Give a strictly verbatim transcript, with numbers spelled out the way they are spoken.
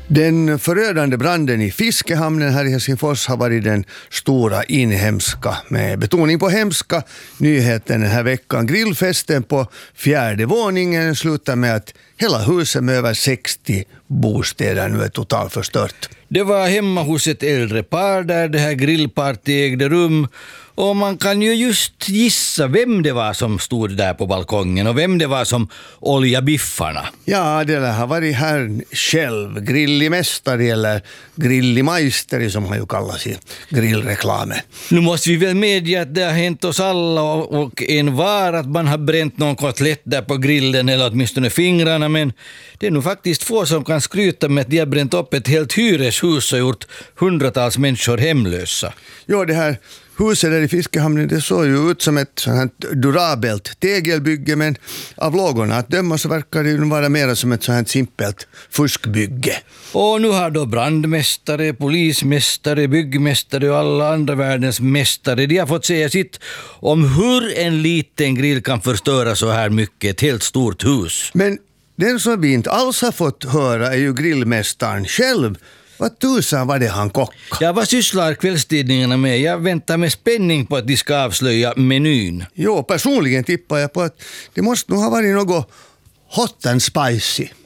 Den förödande branden i fiskehamnen här i Helsingfors har varit den stora inhemska, med betoning på hemska, nyheten den här veckan. Grillfesten på fjärde våningen slutar med att hela huset med över sextio bostäder nu är totalförstört. Det var hemma hos ett äldre par där det här grillparty ägde rum. Och man kan ju just gissa vem det var som stod där på balkongen och vem det var som oljade biffarna. Ja, det har varit här själv, grillimästare eller grillimajsteri som han ju kallas i grillreklamen. Nu måste vi väl medge att det har hänt oss alla och en var att man har bränt någon kotlett där på grillen eller åtminstone fingrarna, men det är nog faktiskt få som kan skryta med att de har bränt upp ett helt hyreshus och gjort hundratals människor hemlösa. Ja, det här huset där i fiskehamnen, det såg ju ut som ett sånt här durabelt tegelbygge, men av lågorna att döma så verkar det ju vara mer som ett sånt här simpelt fuskbygge. Och nu har då brandmästare, polismästare, byggmästare och alla andra världens mästare, de har fått säga sitt om hur en liten grill kan förstöra så här mycket, ett helt stort hus. Men den som vi inte alls har fått höra är ju grillmästaren själv. Vad tusan var det han kockade? Ja, vad sysslar kvällstidningarna med? Jag väntar med spänning på att de ska avslöja menyn. Jo, personligen tippar jag på att det måste nog ha varit något hot and spicy.